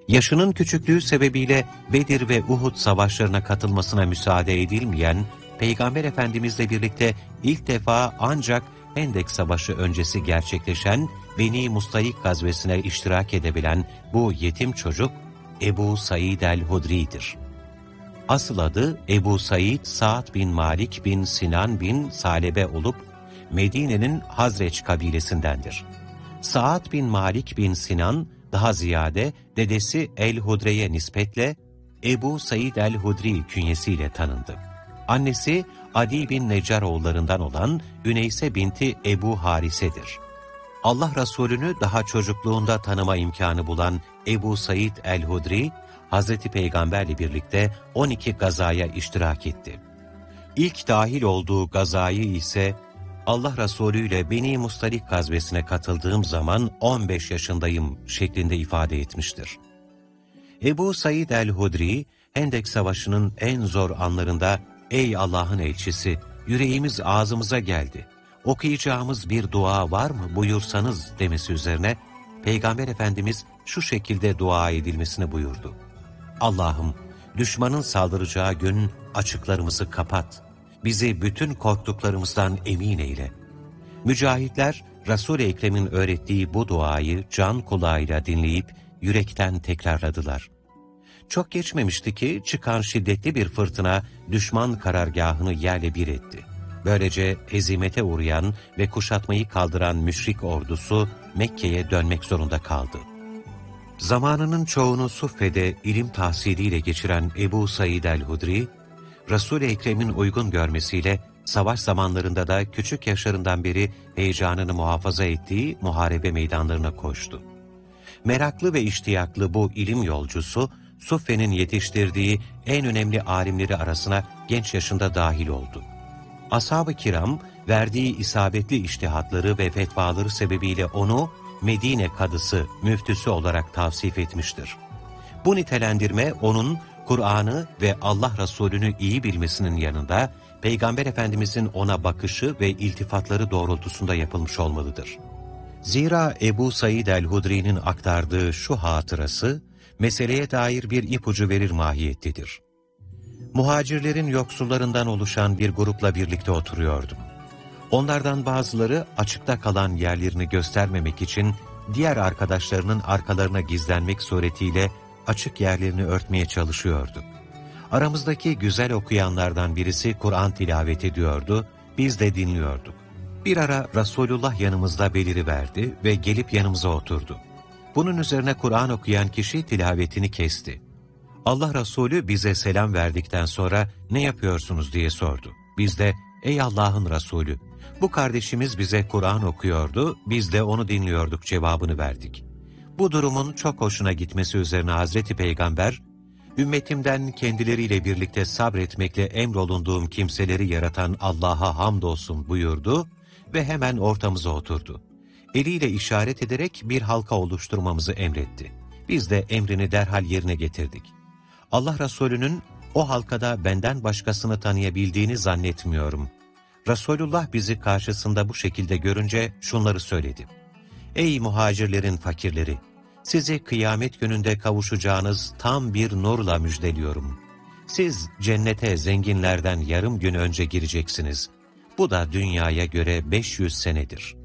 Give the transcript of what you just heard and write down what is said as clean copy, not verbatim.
Yaşının küçüklüğü sebebiyle Bedir ve Uhud savaşlarına katılmasına müsaade edilmeyen, Peygamber Efendimizle birlikte ilk defa ancak Hendek Savaşı öncesi gerçekleşen Beni Mustalik gazvesine iştirak edebilen bu yetim çocuk, Ebu Said el-Hudri'dir. Asıl adı Ebu Said Sa'd bin Malik bin Sinan bin Salebe olup, Medine'nin Hazreç kabilesindendir. Sa'd bin Malik bin Sinan, daha ziyade dedesi El-Hudre'ye nispetle Ebu Said el-Hudri künyesiyle tanındı. Annesi Adi bin Neccaroğullarından olan Üneyse binti Ebu Harise'dir. Allah Resulü'nü daha çocukluğunda tanıma imkanı bulan Ebu Said el-Hudri, Hazreti Peygamberle birlikte 12 gazaya iştirak etti. İlk dahil olduğu gazayı ise Allah Resulü ile Beni Mustalik gazvesine katıldığım zaman 15 yaşındayım şeklinde ifade etmiştir. Ebu Said el-Hudri, Hendek Savaşı'nın en zor anlarında "Ey Allah'ın elçisi, yüreğimiz ağzımıza geldi. Okuyacağımız bir dua var mı buyursanız" demesi üzerine Peygamber Efendimiz şu şekilde dua edilmesini buyurdu. Allah'ım, düşmanın saldıracağı gün açıklarımızı kapat. Bizi bütün korktuklarımızdan emin eyle. Mücahitler, Resul-i Ekrem'in öğrettiği bu duayı can kulağıyla dinleyip yürekten tekrarladılar. Çok geçmemişti ki çıkan şiddetli bir fırtına düşman karargahını yerle bir etti. Böylece hezimete uğrayan ve kuşatmayı kaldıran müşrik ordusu Mekke'ye dönmek zorunda kaldı. Zamanının çoğunu Suffe'de ilim tahsiliyle geçiren Ebu Said el-Hudri, Resul-i Ekrem'in uygun görmesiyle savaş zamanlarında da küçük yaşlarından beri heyecanını muhafaza ettiği muharebe meydanlarına koştu. Meraklı ve iştiyaklı bu ilim yolcusu, Suffe'nin yetiştirdiği en önemli alimleri arasına genç yaşında dahil oldu. Ashab-ı kiram, verdiği isabetli içtihatları ve fetvaları sebebiyle onu Medine kadısı, müftüsü olarak tavsif etmiştir. Bu nitelendirme onun Kur'an'ı ve Allah Resulü'nü iyi bilmesinin yanında Peygamber Efendimizin ona bakışı ve iltifatları doğrultusunda yapılmış olmalıdır. Zira Ebu Said el-Hudri'nin aktardığı şu hatırası, meseleye dair bir ipucu verir mahiyettedir. Muhacirlerin yoksullarından oluşan bir grupla birlikte oturuyordum. Onlardan bazıları açıkta kalan yerlerini göstermemek için diğer arkadaşlarının arkalarına gizlenmek suretiyle açık yerlerini örtmeye çalışıyordu. Aramızdaki güzel okuyanlardan birisi Kur'an tilavet ediyordu, biz de dinliyorduk. Bir ara Resulullah yanımızda beliriverdi ve gelip yanımıza oturdu. Bunun üzerine Kur'an okuyan kişi tilavetini kesti. Allah Resulü bize selam verdikten sonra "Ne yapıyorsunuz?" diye sordu. Biz de "Ey Allah'ın Resulü, bu kardeşimiz bize Kur'an okuyordu, biz de onu dinliyorduk" cevabını verdik. Bu durumun çok hoşuna gitmesi üzerine Hazreti Peygamber, "Ümmetimden kendileriyle birlikte sabretmekle emrolunduğum kimseleri yaratan Allah'a hamdolsun" buyurdu ve hemen ortamıza oturdu. Eliyle işaret ederek bir halka oluşturmamızı emretti. Biz de emrini derhal yerine getirdik. Allah Resulü'nün o halkada benden başkasını tanıyabildiğini zannetmiyorum. Resulullah bizi karşısında bu şekilde görünce şunları söyledi. "Ey muhacirlerin fakirleri! Sizi kıyamet gününde kavuşacağınız tam bir nurla müjdeliyorum. Siz cennete zenginlerden yarım gün önce gireceksiniz. Bu da dünyaya göre 500 senedir.